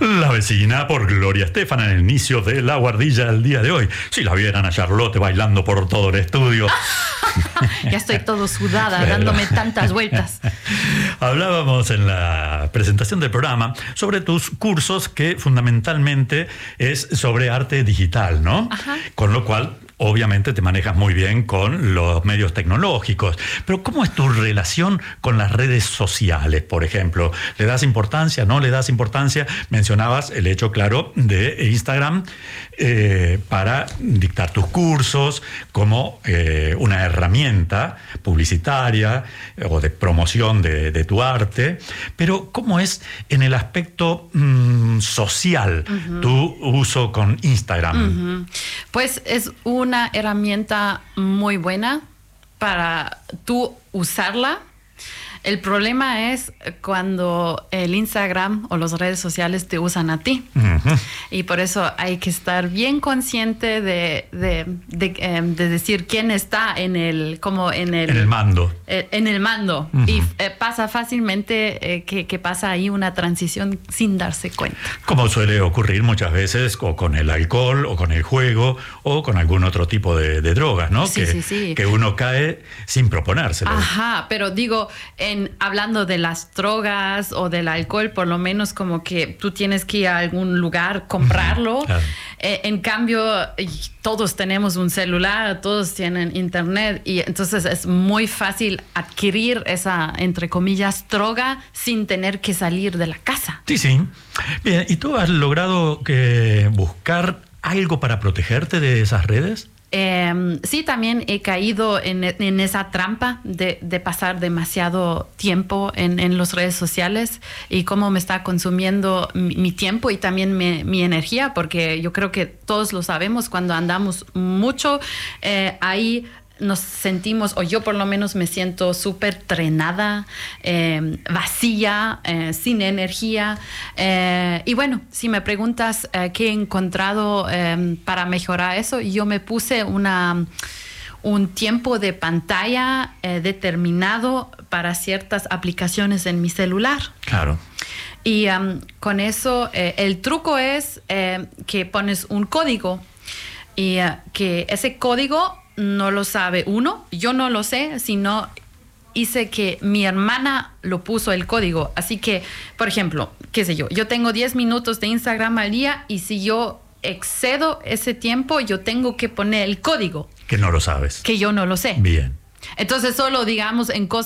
La vecina por Gloria Estefan en el inicio de La Guardilla del día de hoy. Si la vieran a Charlotte bailando por todo el estudio. Ya estoy todo sudada, dándome tantas vueltas. Hablábamos en la presentación del programa sobre tus cursos, que fundamentalmente es sobre arte digital, ¿no? Ajá. Con lo cual, obviamente, te manejas muy bien con los medios tecnológicos. Pero ¿cómo es tu relación con las redes sociales, por ejemplo? ¿Le das importancia? ¿No le das importancia? Mencionabas el hecho, claro, de Instagram para dictar tus cursos como una herramienta publicitaria o de promoción de tu arte. Pero ¿cómo es en el aspecto social tu uso con Instagram? Pues es una herramienta muy buena para tú usarla. El problema es cuando el Instagram o las redes sociales te usan a ti. Y por eso hay que estar bien consciente de decir quién está en el mando. En el mando. Y pasa fácilmente que pasa ahí una transición sin darse cuenta. Como suele ocurrir muchas veces o con el alcohol o con el juego o con algún otro tipo de drogas, ¿no? Sí. Que uno cae sin proponérselo. Ajá, pero digo, hablando de las drogas o del alcohol, por lo menos como que tú tienes que ir a algún lugar, comprarlo. Claro. En cambio, todos tenemos un celular, todos tienen internet, y entonces es muy fácil adquirir esa, entre comillas, droga sin tener que salir de la casa. Sí. Bien, ¿y tú has logrado buscar algo para protegerte de esas redes? Sí, también he caído en esa trampa de pasar demasiado tiempo en las redes sociales y cómo me está consumiendo mi tiempo y también mi energía, porque yo creo que todos lo sabemos, cuando andamos mucho, ahí nos sentimos, o yo por lo menos me siento súper drenada, vacía, sin energía. Y bueno, si me preguntas qué he encontrado para mejorar eso, yo me puse un tiempo de pantalla determinado para ciertas aplicaciones en mi celular. Claro. Y con eso, el truco es que pones un código y que ese código no lo sabe uno, yo no lo sé, sino hice que mi hermana lo puso el código. Así que, por ejemplo, qué sé yo tengo 10 minutos de Instagram al día y si yo excedo ese tiempo, yo tengo que poner el código. Que no lo sabes. Que yo no lo sé. Bien. Entonces solo, digamos,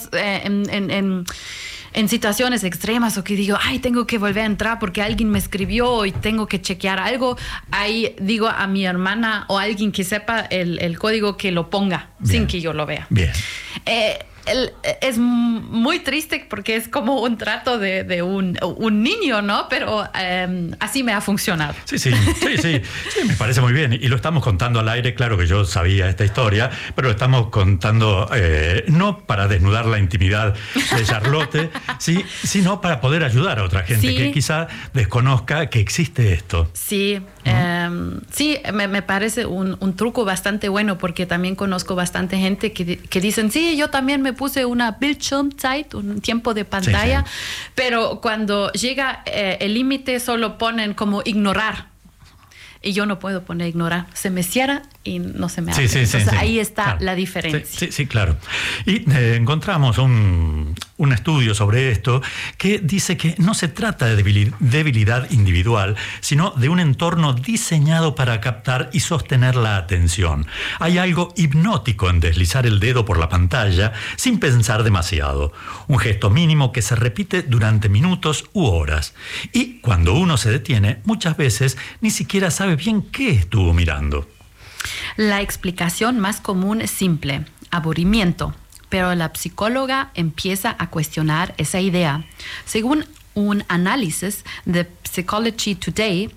en situaciones extremas o que digo, tengo que volver a entrar porque alguien me escribió y tengo que chequear algo, ahí digo a mi hermana o a alguien que sepa el código que lo ponga. Bien. Sin que yo lo vea. Bien. Es muy triste porque es como un trato de un niño, ¿no? Pero así me ha funcionado. Sí, me parece muy bien. Y lo estamos contando al aire. Claro que yo sabía esta historia, pero lo estamos contando no para desnudar la intimidad de Charlotte, sino para poder ayudar a otra gente que quizá desconozca que existe esto. Sí, me parece un truco bastante bueno, porque también conozco bastante gente que dicen, sí, yo también me puse una Bildschirmzeit, un tiempo de pantalla, pero cuando llega el límite solo ponen como ignorar. Y yo no puedo poner ignorar. Se me cierra y no se me abre. Entonces ahí está la diferencia. Sí, claro. Y encontramos un estudio sobre esto que dice que no se trata de debilidad individual, sino de un entorno diseñado para captar y sostener la atención. Hay algo hipnótico en deslizar el dedo por la pantalla sin pensar demasiado. Un gesto mínimo que se repite durante minutos u horas. Y cuando uno se detiene, muchas veces ni siquiera sabe bien qué estuvo mirando. La explicación más común es simple: aburrimiento. Pero la psicóloga empieza a cuestionar esa idea. Según un análisis de Psychology Today,